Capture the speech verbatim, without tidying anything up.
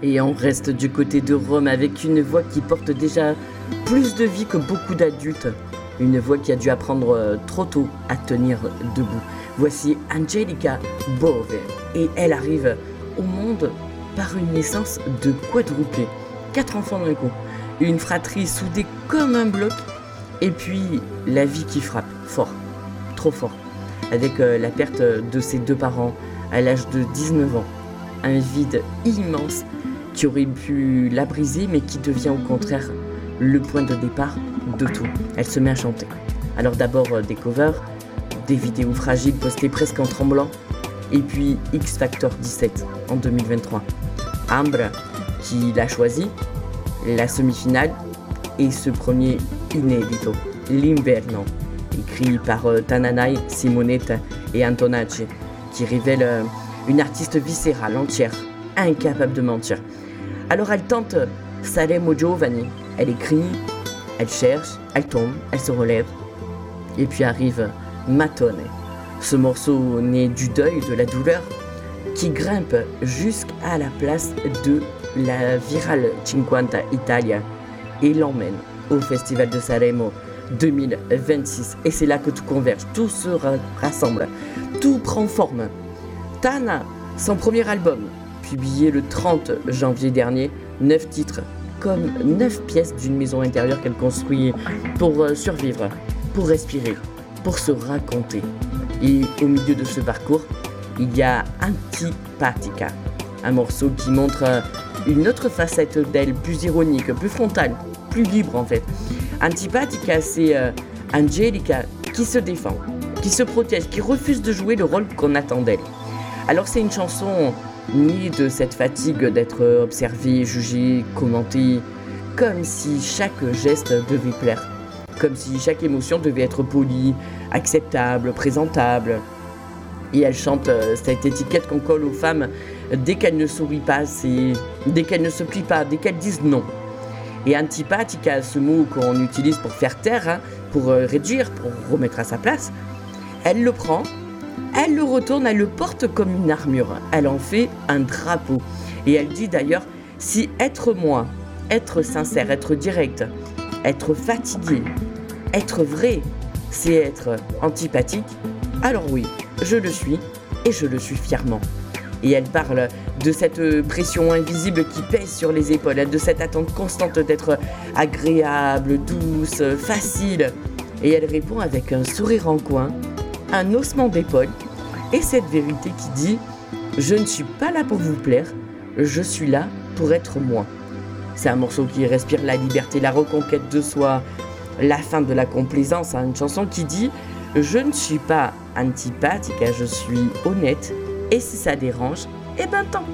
Et on reste du côté de Rome avec une voix qui porte déjà plus de vie que beaucoup d'adultes. Une voix qui a dû apprendre trop tôt à tenir debout. Voici Angelica Bove et elle arrive au monde par une naissance de quadruplé. Quatre enfants d'un coup. Une fratrie soudée comme un bloc. Et puis la vie qui frappe fort, trop fort. Avec euh, la perte de ses deux parents à l'âge de dix-neuf ans. Un vide immense qui aurait pu la briser mais qui devient au contraire le point de départ de tout. Elle se met à chanter. Alors d'abord euh, des covers, des vidéos fragiles postées presque en tremblant, et puis X Factor dix-sept en deux mille vingt-trois. Ambra qui l'a choisi, la semi-finale et ce premier inédito, l'Inverno, écrit par euh, Tananai, Simonetta et Antonacci, qui révèle euh, une artiste viscérale, entière, incapable de mentir. Alors elle tente Saremo Giovani, elle écrit, elle cherche, elle tombe, elle se relève, et puis arrive Matone, ce morceau né du deuil, de la douleur, qui grimpe jusqu'à la place de la virale cinquanta Italia et l'emmène au Festival de Sanremo deux mille vingt-six. Et c'est là que tout converge, tout se rassemble, tout prend forme. Tana, son premier album, publié le trente janvier dernier, neuf titres, comme neuf pièces d'une maison intérieure qu'elle construit pour survivre, pour respirer, pour se raconter. Et au milieu de ce parcours, il y a Antipatica, un morceau qui montre une autre facette d'elle, plus ironique, plus frontale, plus libre en fait. Antipatica, c'est euh, Angelica qui se défend, qui se protège, qui refuse de jouer le rôle qu'on attend d'elle. Alors c'est une chanson née de cette fatigue d'être observée, jugée, commentée, comme si chaque geste devait plaire, comme si chaque émotion devait être polie, acceptable, présentable. Et elle chante euh, cette étiquette qu'on colle aux femmes dès qu'elles ne sourient pas, c'est... dès qu'elles ne se plient pas, dès qu'elles disent non. Et Antipatica, ce mot qu'on utilise pour faire taire, hein, pour euh, réduire, pour remettre à sa place, elle le prend, elle le retourne, elle le porte comme une armure. Elle en fait un drapeau. Et elle dit d'ailleurs, si être moi, être sincère, être direct, être fatigué, être vrai, c'est être antipathique, alors oui, je le suis et je le suis fièrement. Et elle parle de cette pression invisible qui pèse sur les épaules, de cette attente constante d'être agréable, douce, facile. Et elle répond avec un sourire en coin, un haussement d'épaule et cette vérité qui dit « Je ne suis pas là pour vous plaire, je suis là pour être moi ». C'est un morceau qui respire la liberté, la reconquête de soi, la fin de la complaisance, hein, une chanson qui dit « Je ne suis pas antipathique, je suis honnête, et si ça dérange, eh ben tant pis ».